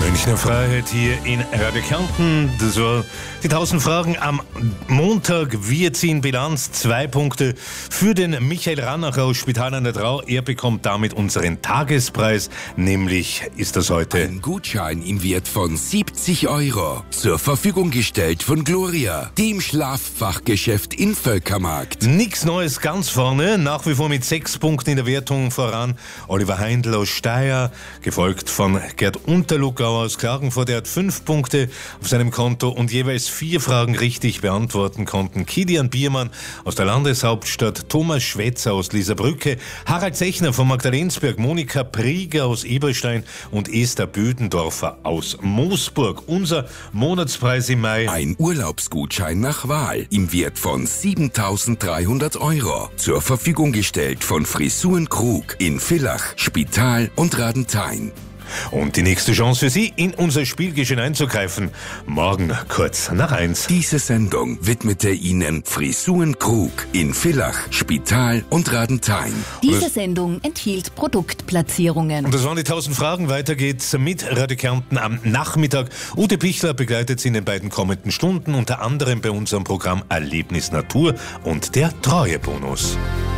Münchner Freiheit hier in Radio Kärnten. Das war die 1000 Fragen am Montag. Wir ziehen Bilanz. 2 Punkte für den Michael Rannacher aus Spital an der Drau. Er bekommt damit unseren Tagespreis. Nämlich ist das heute ein Gutschein im Wert von 70 € zur Verfügung gestellt von Gloria, dem Schlaffachgeschäft in Völkermarkt. Nix Neues ganz vorne. Nach wie vor mit 6 Punkten in der Wertung voran Oliver Heindl aus Steyr, gefolgt von Gerd Unterluckauer aus Klagenfurt. Er hat 5 Punkte auf seinem Konto und jeweils 4 Fragen richtig beantworten konnten. Kilian Biermann aus der Landeshauptstadt, Thomas Schwetzer aus Lieserbrücke, Harald Zechner von Magdalensberg, Monika Prieger aus Eberstein und Esther Bödendorfer aus Moosburg. Unser Monatspreis im Mai: ein Urlaubsgutschein nach Wahl im Wert von 7.300 € zur Verfügung gestellt von Frisuren Krug in Villach, Spital und Radenthein. Und die nächste Chance für Sie, in unser Spielgeschehen einzugreifen, morgen kurz nach 1. Diese Sendung widmete Ihnen Frisuren Krug in Villach, Spital und Radenthein. Diese Sendung enthielt Produktplatzierungen. Und das waren die 1000 Fragen. Weiter geht's mit Radio Kärnten am Nachmittag. Ute Pichler begleitet Sie in den beiden kommenden Stunden, unter anderem bei unserem Programm Erlebnis Natur und der Treuebonus.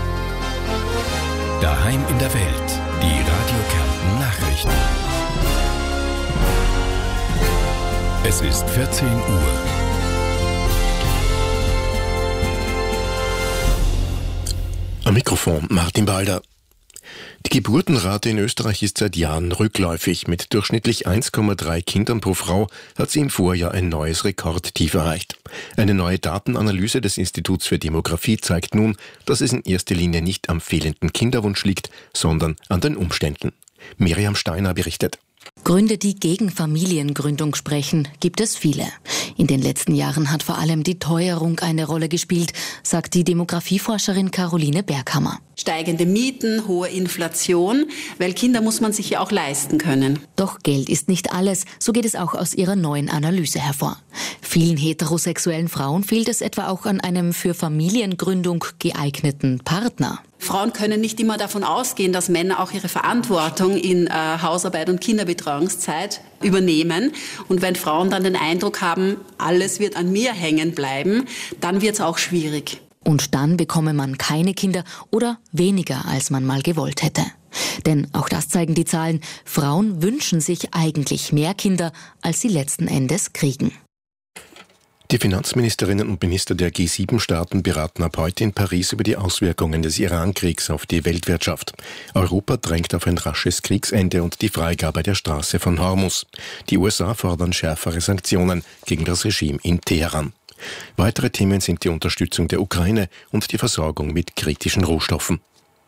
Daheim in der Welt, die Radio Kärnten Nachrichten. Es ist 14 Uhr. Am Mikrofon Martin Balder. Die Geburtenrate in Österreich ist seit Jahren rückläufig. Mit durchschnittlich 1,3 Kindern pro Frau hat sie im Vorjahr ein neues Rekordtief erreicht. Eine neue Datenanalyse des Instituts für Demografie zeigt nun, dass es in erster Linie nicht am fehlenden Kinderwunsch liegt, sondern an den Umständen. Miriam Steiner berichtet. Gründe, die gegen Familiengründung sprechen, gibt es viele. In den letzten Jahren hat vor allem die Teuerung eine Rolle gespielt, sagt die Demografieforscherin Caroline Berghammer. Steigende Mieten, hohe Inflation, weil Kinder muss man sich ja auch leisten können. Doch Geld ist nicht alles, so geht es auch aus ihrer neuen Analyse hervor. Vielen heterosexuellen Frauen fehlt es etwa auch an einem für Familiengründung geeigneten Partner. Frauen können nicht immer davon ausgehen, dass Männer auch ihre Verantwortung in Hausarbeit und Kinderbetreuungszeit übernehmen. Und wenn Frauen dann den Eindruck haben, alles wird an mir hängen bleiben, dann wird es auch schwierig. Und dann bekomme man keine Kinder oder weniger, als man mal gewollt hätte. Denn auch das zeigen die Zahlen, Frauen wünschen sich eigentlich mehr Kinder, als sie letzten Endes kriegen. Die Finanzministerinnen und Minister der G7-Staaten beraten ab heute in Paris über die Auswirkungen des Iran-Kriegs auf die Weltwirtschaft. Europa drängt auf ein rasches Kriegsende und die Freigabe der Straße von Hormuz. Die USA fordern schärfere Sanktionen gegen das Regime in Teheran. Weitere Themen sind die Unterstützung der Ukraine und die Versorgung mit kritischen Rohstoffen.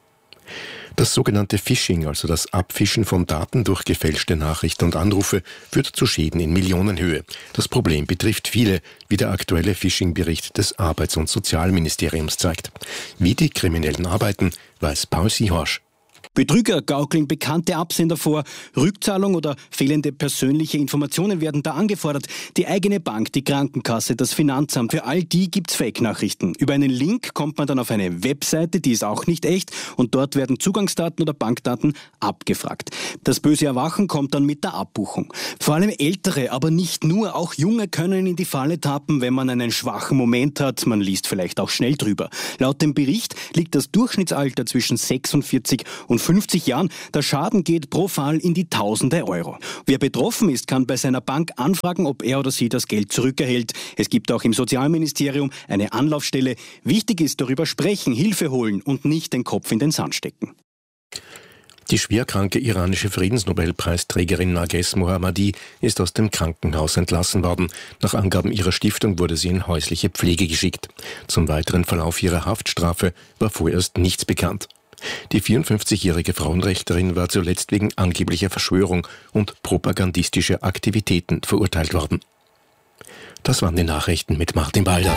Das sogenannte Phishing, also das Abfischen von Daten durch gefälschte Nachrichten und Anrufe, führt zu Schäden in Millionenhöhe. Das Problem betrifft viele, wie der aktuelle Phishing-Bericht des Arbeits- und Sozialministeriums zeigt. Wie die Kriminellen arbeiten, weiß Paul Sihorsch. Betrüger gaukeln bekannte Absender vor, Rückzahlung oder fehlende persönliche Informationen werden da angefordert. Die eigene Bank, die Krankenkasse, das Finanzamt, für all die gibt's Fake-Nachrichten. Über einen Link kommt man dann auf eine Webseite, die ist auch nicht echt und dort werden Zugangsdaten oder Bankdaten abgefragt. Das böse Erwachen kommt dann mit der Abbuchung. Vor allem Ältere, aber nicht nur, auch Junge können in die Falle tappen, wenn man einen schwachen Moment hat. Man liest vielleicht auch schnell drüber. Laut dem Bericht liegt das Durchschnittsalter zwischen 46 und 50 Jahren. Der Schaden geht pro Fall in die Tausende Euro. Wer betroffen ist, kann bei seiner Bank anfragen, ob er oder sie das Geld zurückerhält. Es gibt auch im Sozialministerium eine Anlaufstelle. Wichtig ist, darüber sprechen, Hilfe holen und nicht den Kopf in den Sand stecken. Die schwerkranke iranische Friedensnobelpreisträgerin Narges Mohammadi ist aus dem Krankenhaus entlassen worden. Nach Angaben ihrer Stiftung wurde sie in häusliche Pflege geschickt. Zum weiteren Verlauf ihrer Haftstrafe war vorerst nichts bekannt. Die 54-jährige Frauenrechterin war zuletzt wegen angeblicher Verschwörung und propagandistischer Aktivitäten verurteilt worden. Das waren die Nachrichten mit Martin Balder.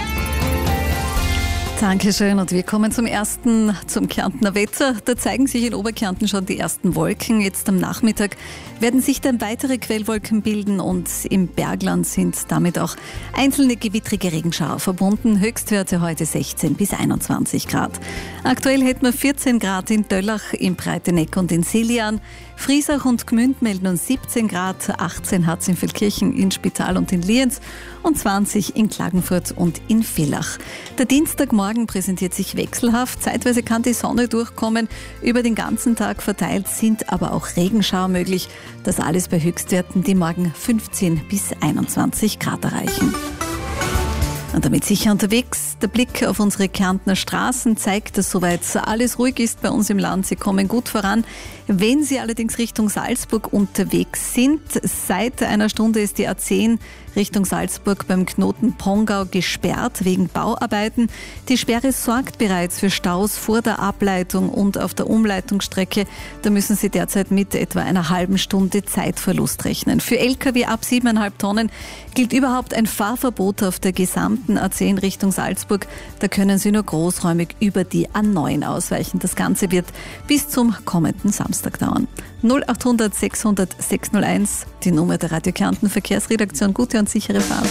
Dankeschön und wir kommen zum Kärntner Wetter. Da zeigen sich in Oberkärnten schon die ersten Wolken. Jetzt am Nachmittag werden sich dann weitere Quellwolken bilden und im Bergland sind damit auch einzelne gewittrige Regenschauer verbunden. Höchstwerte heute 16 bis 21 Grad. Aktuell hätten wir 14 Grad in Döllach, im Breiteneck und in Selian, Friesach und Gmünd melden uns 17 Grad, 18 hat es in Feldkirchen, in Spital und in Lienz und 20 in Klagenfurt und in Villach. Der Dienstagmorgen präsentiert sich wechselhaft. Zeitweise kann die Sonne durchkommen. Über den ganzen Tag verteilt sind aber auch Regenschauer möglich. Das alles bei Höchstwerten, die morgen 15 bis 21 Grad erreichen. Und damit sicher unterwegs. Der Blick auf unsere Kärntner Straßen zeigt, dass soweit alles ruhig ist bei uns im Land. Sie kommen gut voran. Wenn Sie allerdings Richtung Salzburg unterwegs sind, seit einer Stunde ist die A10 Richtung Salzburg beim Knoten Pongau gesperrt wegen Bauarbeiten. Die Sperre sorgt bereits für Staus vor der Ableitung und auf der Umleitungsstrecke. Da müssen Sie derzeit mit etwa einer halben Stunde Zeitverlust rechnen. Für Lkw ab 7,5 Tonnen gilt überhaupt ein Fahrverbot auf der gesamten A10 Richtung Salzburg. Da können Sie nur großräumig über die A9 ausweichen. Das Ganze wird bis zum kommenden Samstag dauern. 0800 600 601, die Nummer der Radio Kärnten Verkehrsredaktion. Gute und sichere Fahrt.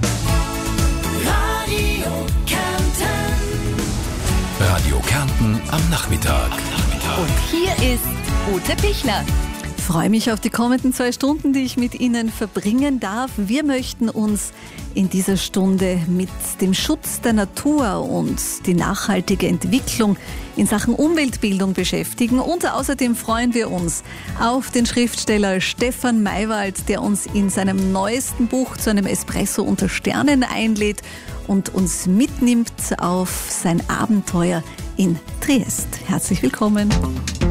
Radio Kärnten am Nachmittag. Und hier ist Ute Pichler. Ich freue mich auf die kommenden 2 Stunden, die ich mit Ihnen verbringen darf. Wir möchten uns in dieser Stunde mit dem Schutz der Natur und die nachhaltige Entwicklung in Sachen Umweltbildung beschäftigen. Und außerdem freuen wir uns auf den Schriftsteller Stefan Maywald, der uns in seinem neuesten Buch zu einem Espresso unter Sternen einlädt und uns mitnimmt auf sein Abenteuer in Triest. Herzlich willkommen.